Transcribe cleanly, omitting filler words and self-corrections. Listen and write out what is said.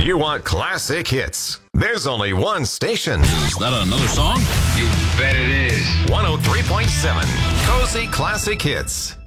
You want classic hits? There's only one station. Is that another song? You bet it is. 103.7 Cozy Classic Hits.